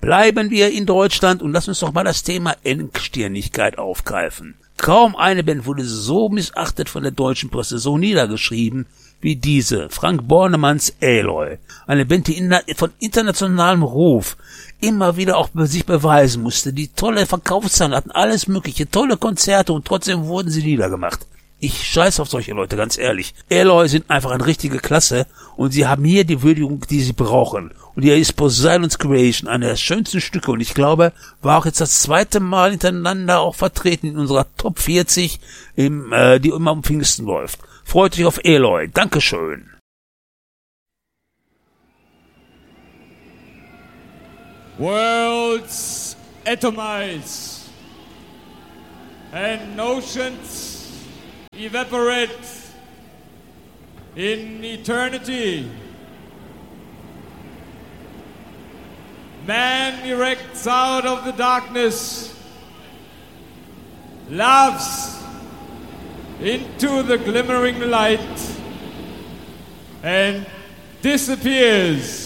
Bleiben wir in Deutschland und lass uns doch mal das Thema Engstirnigkeit aufgreifen. Kaum eine Band wurde so missachtet von der deutschen Presse, so niedergeschrieben wie diese, Frank Bornemanns Aloy. Eine Band, die von internationalem Ruf immer wieder auch sich beweisen musste, die tolle Verkaufszahlen hatten, alles mögliche, tolle Konzerte und trotzdem wurden sie niedergemacht. Ich scheiß auf solche Leute, ganz ehrlich. Aloy sind einfach eine richtige Klasse und sie haben hier die Würdigung, die sie brauchen. Und hier ist Poseidon's Creation, einer der schönsten Stücke und ich glaube, war auch jetzt das zweite Mal hintereinander auch vertreten in unserer Top 40, die immer am Pfingsten läuft. Freut euch auf Aloy. Dankeschön. Worlds atomize and oceans evaporate in eternity. Man erects out of the darkness, laughs into the glimmering light, and disappears.